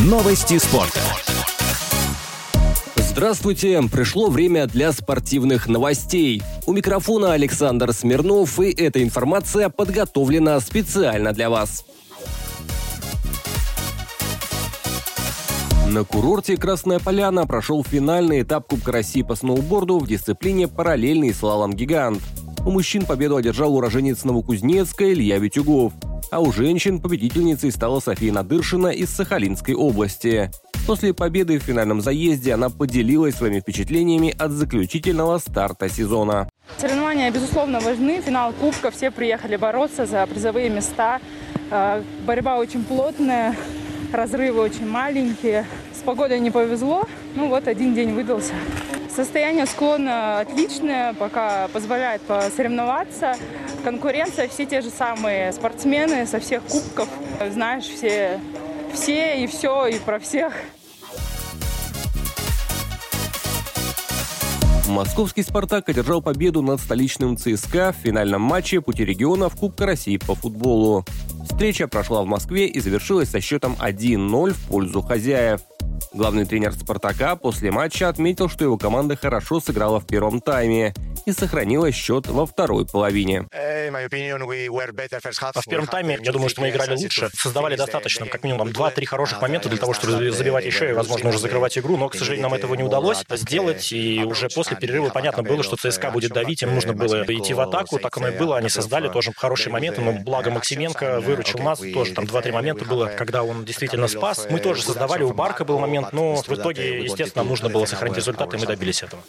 Новости спорта. Здравствуйте! Пришло время для спортивных новостей. У микрофона Александр Смирнов, и эта информация подготовлена специально для вас. На курорте Красная Поляна прошел финальный этап Кубка России по сноуборду в дисциплине параллельный слалом-гигант. У мужчин победу одержал уроженец Новокузнецка Илья Витюгов, а у женщин победительницей стала София Надыршина из Сахалинской области. После победы в финальном заезде она поделилась своими впечатлениями от заключительного старта сезона. Соревнования, безусловно, важны. Финал Кубка, все приехали бороться за призовые места. Борьба очень плотная, разрывы очень маленькие. С погодой не повезло, один день выдался. Состояние склона отличное, пока позволяет посоревноваться. Конкуренция, все те же самые спортсмены со всех кубков. Знаешь, все и все, и про всех. Московский «Спартак» одержал победу над столичным ЦСКА в финальном матче пути регионов Кубка России по футболу. Встреча прошла в Москве и завершилась со счетом 1-0 в пользу хозяев. Главный тренер «Спартака» после матча отметил, что его команда хорошо сыграла в первом тайме и сохранила счет во второй половине. В первом тайме, я думаю, что мы играли лучше. Создавали достаточно, как минимум, 2-3 хороших момента для того, чтобы забивать еще и, возможно, уже закрывать игру. Но, к сожалению, нам этого не удалось сделать. И уже после перерыва понятно было, что ЦСКА будет давить. Им нужно было идти в атаку. Так оно и было. Они создали тоже хорошие моменты. Но благо Максименко выручил нас. Тоже там 2-3 момента было, когда он действительно спас. Мы тоже создавали. У Барка был момент. Но в итоге, естественно, нам нужно было сохранить результат, и мы добились этого.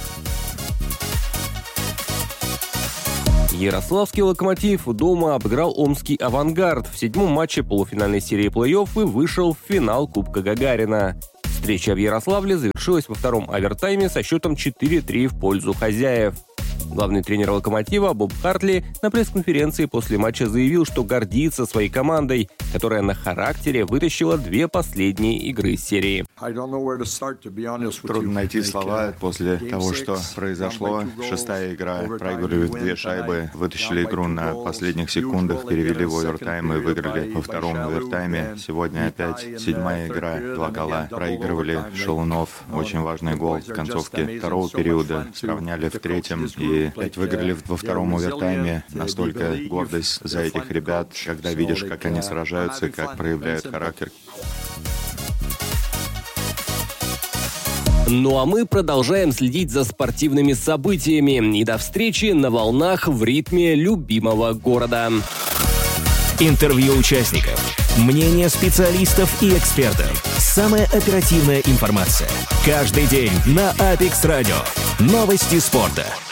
Ярославский «Локомотив» дома обыграл омский «Авангард» в 7-м матче полуфинальной серии плей-офф и вышел в финал Кубка Гагарина. Встреча в Ярославле завершилась во втором овертайме со счетом 4-3 в пользу хозяев. Главный тренер «Локомотива» Боб Хартли на пресс-конференции после матча заявил, что гордится своей командой, которая на характере вытащила 2 последние игры серии. Трудно найти слова после того, что произошло. 6-я игра, проиграли 2 шайбы, вытащили игру на последних секундах, перевели в овертайм и выиграли во втором овертайме. Сегодня опять 7-я игра, 2 гола. Проигрывали Шалунов, очень важный гол в концовке второго периода, сравняли в 3-м и опять выиграли во втором овертайме. Настолько гордость за этих ребят, когда видишь, как они сражаются, как проявляют характер. Ну а мы продолжаем следить за спортивными событиями. И до встречи на волнах в ритме любимого города. Интервью участников, мнения специалистов и экспертов. Самая оперативная информация. Каждый день на Apex Radio. Новости спорта.